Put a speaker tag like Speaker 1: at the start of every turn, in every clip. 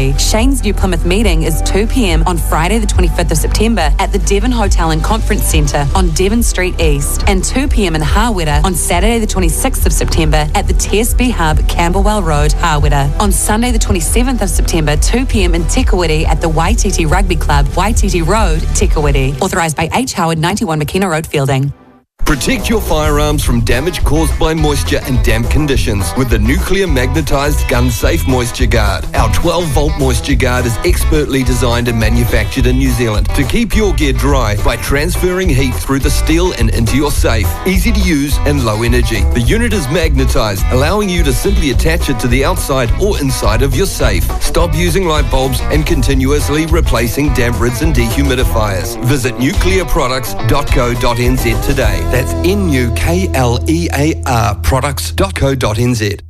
Speaker 1: free. Shane's New Plymouth meeting is 2 p.m. on Friday the 25th of September at the Devon Hotel and Conference Centre on Devon Street East, and 2 p.m. in Harweda on Saturday the 26th of September at the TSB Hub, Camberwell Road, Harweda. On Sunday the 27th of September, 2 p.m. in Tekawiti at the Waititi Rugby Club, Waititi Road, Tekawiti. Authorised by H. Howard, 91 McKenna Road, Fielding.
Speaker 2: Protect your firearms from damage caused by moisture and damp conditions with the Nuclear Magnetised Gun Safe Moisture Guard. Our 12-volt moisture guard is expertly designed and manufactured in New Zealand to keep your gear dry by transferring heat through the steel and into your safe. Easy to use and low energy. The unit is magnetised, allowing you to simply attach it to the outside or inside of your safe. Stop using light bulbs and continuously replacing damp rids and dehumidifiers. Visit nuclearproducts.co.nz today. That's NUKLEAR products.co.nz.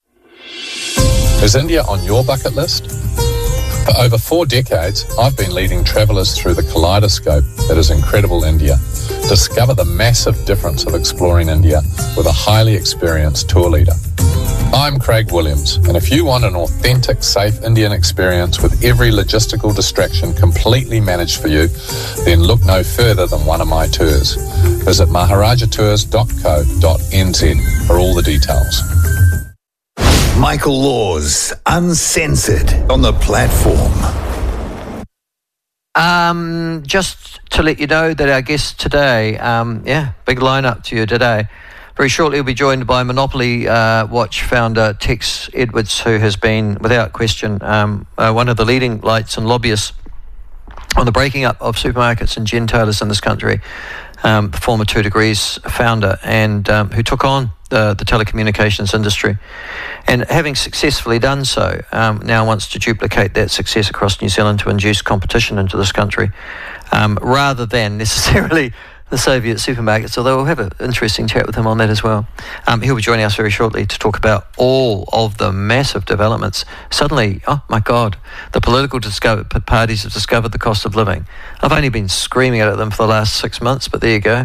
Speaker 3: Is India on your bucket list? For over 4 decades, I've been leading travellers through the kaleidoscope that is incredible India. Discover the massive difference of exploring India with a highly experienced tour leader. I'm Craig Williams, and if you want an authentic, safe Indian experience with every logistical distraction completely managed for you, then look no further than one of my tours. Visit maharajatours.co.nz for all the details.
Speaker 4: Michael Laws, Uncensored, on the platform.
Speaker 5: Just to let you know that our guest today, big lineup to you today. Very shortly we'll be joined by Monopoly Watch founder Tex Edwards, who has been, without question, one of the leading lights and lobbyists on the breaking up of supermarkets and gentailers in this country, the former 2 Degrees founder, and who took on the telecommunications industry. And having successfully done so, now wants to duplicate that success across New Zealand to induce competition into this country, rather than necessarily the Soviet supermarkets, although we'll have an interesting chat with him on that as well. He'll be joining us very shortly to talk about all of the massive developments. Suddenly, oh my God, the political parties have discovered the cost of living. I've only been screaming at them for the last 6 months, but there you go.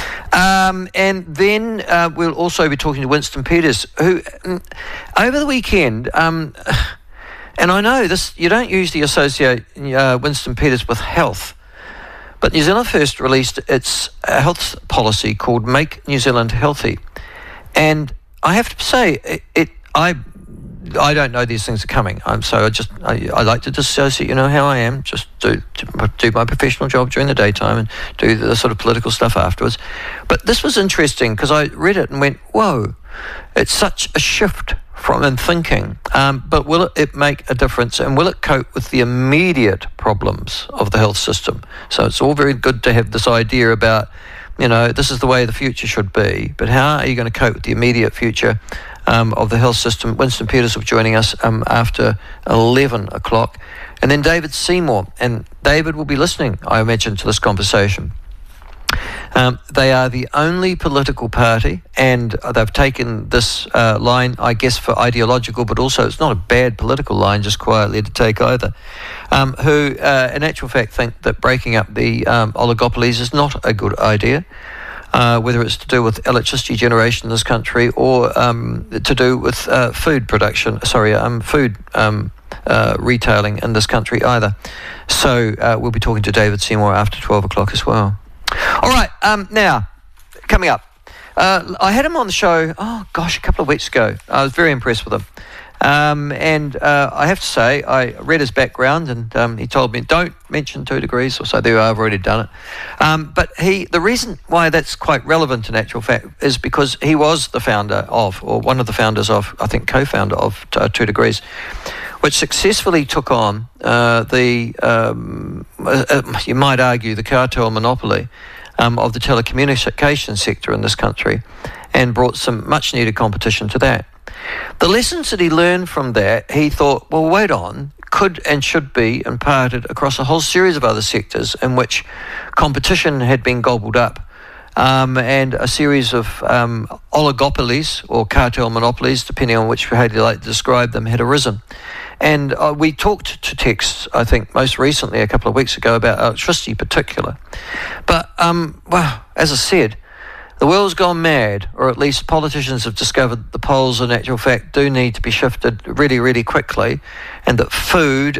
Speaker 5: And then we'll also be talking to Winston Peters, who over the weekend, and I know this, you don't usually associate Winston Peters with health, but New Zealand First released its health policy called Make New Zealand Healthy. And I have to say, I don't know these things are coming. So I like to dissociate, you know how I am, just do my professional job during the daytime and do the sort of political stuff afterwards. But this was interesting because I read it and went, whoa, it's such a shift in thinking, but will it make a difference, and will it cope with the immediate problems of the health system? So it's all very good to have this idea about, you know, this is the way the future should be, but how are you going to cope with the immediate future of the health system? Winston Peters will be joining us after 11 o'clock, and then David Seymour, and David will be listening, I imagine, to this conversation. They are the only political party, and they've taken this line, I guess, for ideological, but also it's not a bad political line, just quietly to take either, who in actual fact think that breaking up the oligopolies is not a good idea, whether it's to do with electricity generation in this country or to do with food retailing in this country either. So we'll be talking to David Seymour after 12 o'clock as well. All right, now, coming up, I had him on the show, a couple of weeks ago. I was very impressed with him. And I have to say, I read his background, and he told me, don't mention 2 Degrees, or so there I've already done it. But the reason why that's quite relevant in actual fact is because he was the founder of, or one of the founders of, I think co-founder of 2 Degrees, which successfully took on you might argue, the cartel monopoly of the telecommunications sector in this country, and brought some much needed competition to that. The lessons that he learned from that, he thought, well, wait on, could and should be imparted across a whole series of other sectors in which competition had been gobbled up, and a series of oligopolies or cartel monopolies, depending on how you like to describe them, had arisen. And we talked to Tex, I think, most recently a couple of weeks ago about electricity in particular. But, as I said, the world's gone mad, or at least politicians have discovered that the polls in actual fact do need to be shifted really, really quickly, and that food